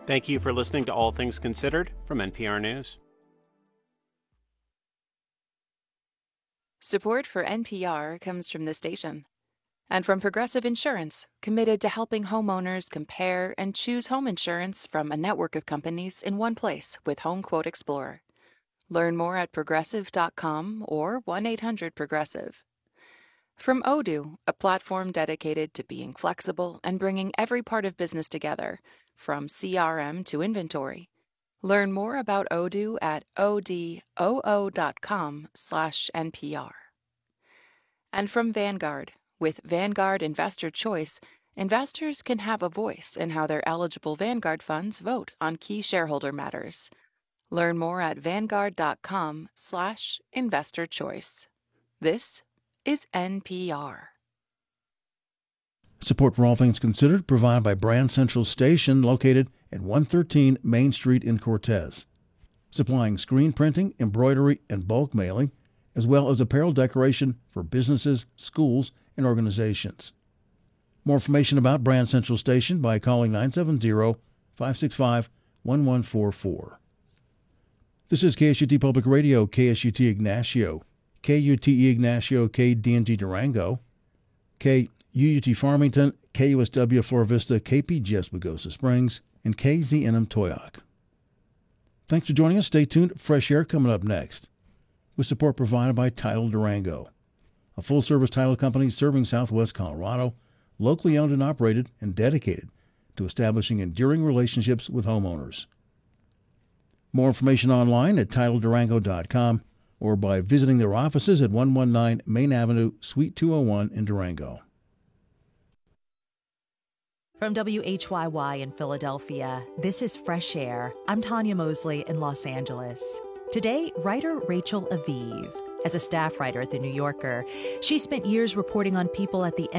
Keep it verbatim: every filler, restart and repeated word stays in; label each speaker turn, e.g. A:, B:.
A: Thank you for listening to All Things Considered from N P R News.
B: Support for N P R comes from the station and from Progressive Insurance, committed to helping homeowners compare and choose home insurance from a network of companies in one place with Home Quote Explorer. Learn more at progressive dot com or one eight hundred progressive. From Odoo, a platform dedicated to being flexible and bringing every part of business together, from C R M to inventory. Learn more about Odoo at odoo dot com slash N P R. And from Vanguard, with Vanguard Investor Choice, investors can have a voice in how their eligible Vanguard funds vote on key shareholder matters. Learn more at vanguard dot com slash investor choice. This is N P R.
C: Support for All Things Considered provided by Brand Central Station, located at one thirteen Main Street in Cortez, supplying screen printing, embroidery, and bulk mailing, as well as apparel decoration for businesses, schools, and organizations. More information about Brand Central Station by calling nine seven zero, five six five, one one four four. This is K S U T Public Radio, K S U T Ignacio, K U T E Ignacio, K D N G Durango, K U U T Farmington, K U S W Flora Vista, K P G S Pagosa Springs, and K Z N M Toyoak. Thanks for joining us. Stay tuned. Fresh Air coming up next, with support provided by Title Durango, a full-service title company serving Southwest Colorado, locally owned and operated and dedicated to establishing enduring relationships with homeowners. More information online at title durango dot com or by visiting their offices at one nineteen Main Avenue, Suite two oh one in Durango.
D: From W H Y Y in Philadelphia, this is Fresh Air. I'm Tanya Mosley in Los Angeles. Today, writer Rachel Aviv. As a staff writer at The New Yorker, she spent years reporting on people at the